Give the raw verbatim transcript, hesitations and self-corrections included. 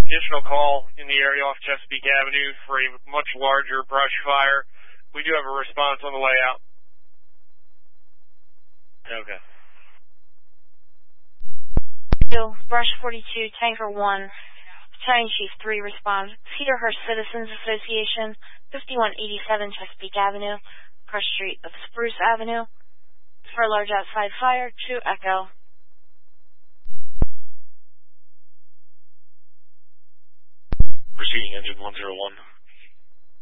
additional call in the area off Chesapeake Avenue for a much larger brush fire. We do have a response on the way out. Okay. Brush forty-two, Tanker one, Battalion Chief three respond. Cedarhurst Citizens Association, fifty-one eighty-seven Chesapeake Avenue, Crush Street of Spruce Avenue. For a large outside fire, True Echo. Proceeding engine one zero one.